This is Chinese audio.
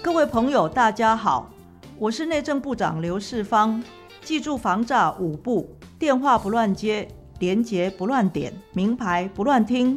各位朋友大家好，我是内政部长刘世芳。记住防诈5步：电话不乱接，连结不乱点，名牌不乱听，